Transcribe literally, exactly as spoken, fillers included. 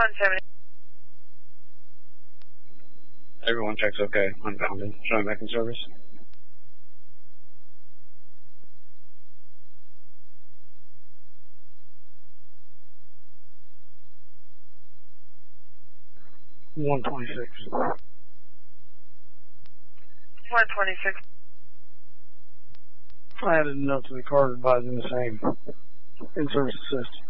one seventy. Everyone checks okay. Unfounded. Showing back in service. one twenty-six. one twenty-six. I added a note to the card advising the same. In service assist.